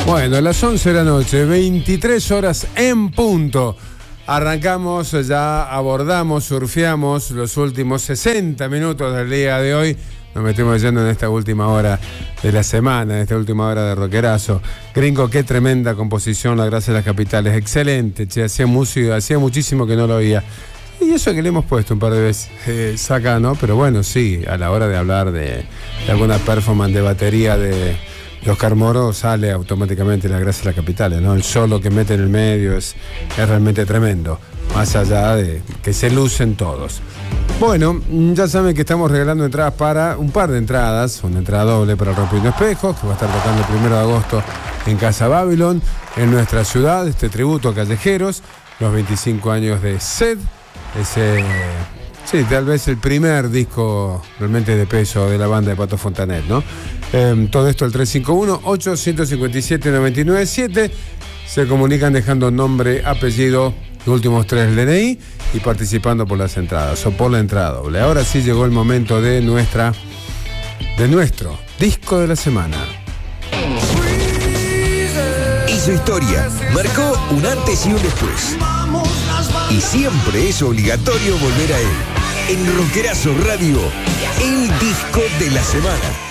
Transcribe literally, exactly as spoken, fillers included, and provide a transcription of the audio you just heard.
Bueno, a las once de la noche, veintitrés horas en punto. Arrancamos, ya abordamos, surfeamos los últimos sesenta minutos del día de hoy. Nos metemos yendo en esta última hora de la semana, en esta última hora de rockerazo. Gringo, qué tremenda composición, La Gracia de las Capitales. Excelente, che, hacía música, hacía muchísimo que no lo oía. Y eso que le hemos puesto un par de veces, eh, saca, ¿no? Pero bueno, sí, a la hora de hablar de, de alguna performance de batería de, de Oscar Moro, sale automáticamente La Gracia de las Capitales, ¿no? El solo que mete en el medio es, es realmente tremendo, más allá de que se lucen todos. Bueno, ya saben que estamos regalando entradas para un par de entradas, una entrada doble para el Rompiendo Espejos, que va a estar tocando el primero de agosto en Casa Babylon, en nuestra ciudad, este tributo a callejeros, los veinticinco años de Sed, ese, sí, tal vez el primer disco realmente de peso de la banda de Pato Fontanet, ¿no? Eh, todo esto al tres cinco uno, ocho cinco siete, nueve nueve siete, se comunican dejando nombre, apellido, los últimos tres del D N I y participando por las entradas o por la entrada doble. Ahora sí llegó el momento de nuestra de nuestro disco de la semana. Hizo historia, marcó un antes y un después. Y siempre es obligatorio volver a él. En Rockerazo Radio, el disco de la semana.